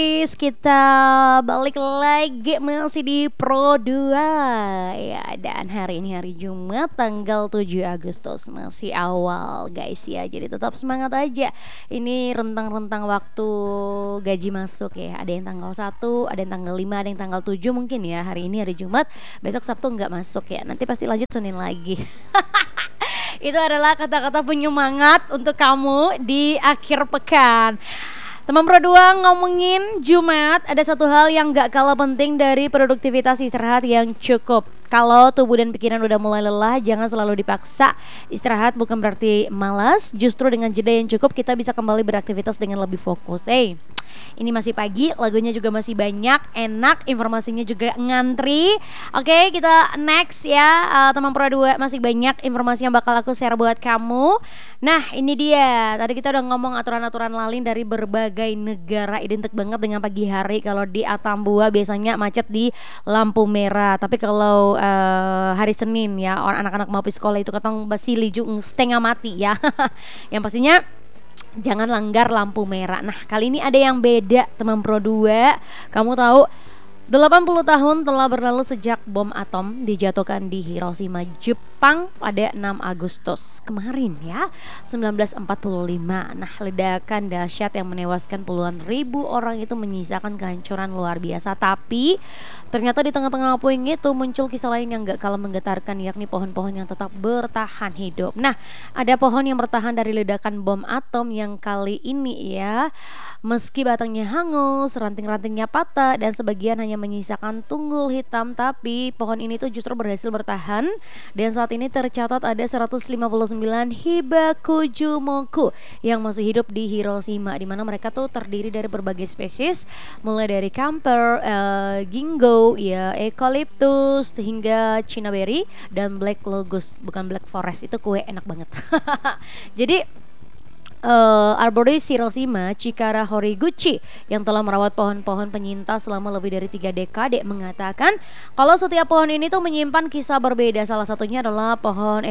Guys, kita balik lagi masih di Pro 2 ya. Dan hari ini hari Jumat tanggal 7 Agustus. Masih awal guys ya, jadi tetap semangat aja. Ini rentang-rentang waktu gaji masuk ya. Ada yang tanggal 1, ada yang tanggal 5, ada yang tanggal 7 mungkin ya. Hari ini hari Jumat, besok Sabtu nggak masuk ya. Nanti pasti lanjut Senin lagi. Itu adalah kata-kata penyemangat untuk kamu di akhir pekan. Teman Pro 2 ngomongin Jumat, ada satu hal yang gak kalah penting dari produktivitas istirahat yang cukup. Kalau tubuh dan pikiran udah mulai lelah, jangan selalu dipaksa. Istirahat bukan berarti malas, justru dengan jeda yang cukup kita bisa kembali beraktivitas dengan lebih fokus. Ini masih pagi, lagunya juga masih banyak, enak, informasinya juga ngantri. Oke, kita next ya. Teman Pro 2 masih banyak informasi yang bakal aku share buat kamu. Nah, ini dia. Tadi kita udah ngomong aturan-aturan lalu dari berbagai negara, identik banget dengan pagi hari. Kalau di Atambua biasanya macet di lampu merah. Tapi kalau hari Senin ya, orang anak-anak mau pergi sekolah itu katong basili jung setengah mati ya. Yang pastinya jangan langgar lampu merah. Nah, kali ini ada yang beda teman Pro 2. Kamu tahu 80 tahun telah berlalu sejak bom atom dijatuhkan di Hiroshima, Jepang pada 6 Agustus kemarin ya, 1945. Nah, ledakan dahsyat yang menewaskan puluhan ribu orang itu menyisakan kehancuran luar biasa. Tapi ternyata di tengah-tengah puing itu muncul kisah lain yang gak kalah menggetarkan, yakni pohon-pohon yang tetap bertahan hidup. Nah, ada pohon yang bertahan dari ledakan bom atom yang kali ini ya, meski batangnya hangus, ranting-rantingnya patah, dan sebagian hanya menyisakan tunggul hitam, tapi pohon ini tuh justru berhasil bertahan. Dan saat ini tercatat ada 159 hibakujumoku yang masih hidup di Hiroshima, di mana mereka tuh terdiri dari berbagai spesies, mulai dari camper, ginkgo, ya, eucalyptus hingga chinaberry dan black locust, bukan black forest, itu kue enak banget. Jadi arborist Hiroshima, Chikara Horiguchi, yang telah merawat pohon-pohon penyintas selama lebih dari 3 dekade, mengatakan kalau setiap pohon ini tuh menyimpan kisah berbeda. Salah satunya adalah pohon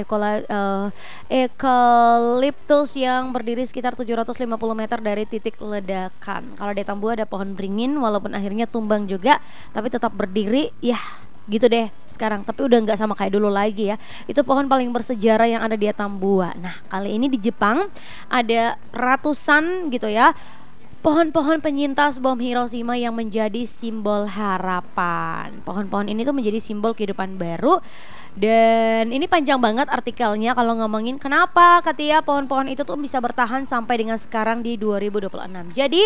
eucalyptus yang berdiri sekitar 750 meter dari titik ledakan. Kalau di Tambua ada pohon beringin, walaupun akhirnya tumbang juga, tapi tetap berdiri ya. Gitu deh sekarang, tapi udah nggak sama kayak dulu lagi ya. Itu pohon paling bersejarah yang ada di Atambua. Nah, kali ini di Jepang ada ratusan gitu ya pohon-pohon penyintas bom Hiroshima yang menjadi simbol harapan. Pohon-pohon ini tuh menjadi simbol kehidupan baru. Dan ini panjang banget artikelnya kalau ngomongin kenapa Katia pohon-pohon itu tuh bisa bertahan sampai dengan sekarang di 2026. Jadi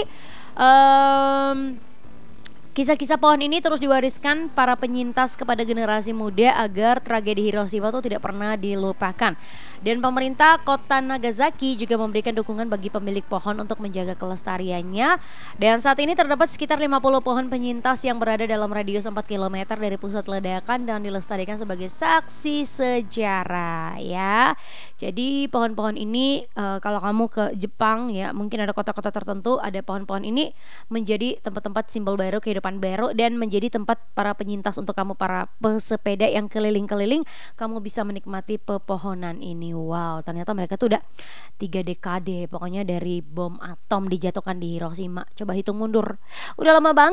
kisah-kisah pohon ini terus diwariskan para penyintas kepada generasi muda agar tragedi Hiroshima itu tidak pernah dilupakan. Dan pemerintah kota Nagasaki juga memberikan dukungan bagi pemilik pohon untuk menjaga kelestariannya. Dan saat ini terdapat sekitar 50 pohon penyintas yang berada dalam radius 4 km dari pusat ledakan dan dilestarikan sebagai saksi sejarah ya. Jadi pohon-pohon ini kalau kamu ke Jepang ya, mungkin ada kota-kota tertentu ada pohon-pohon ini menjadi tempat-tempat simbol baru, kehidupan baru, dan menjadi tempat para penyintas untuk kamu para pesepeda yang keliling-keliling, kamu bisa menikmati pepohonan ini. Wow, ternyata mereka tuh udah 3 dekade pokoknya dari bom atom dijatuhkan di Hiroshima. Coba hitung mundur, udah lama banget.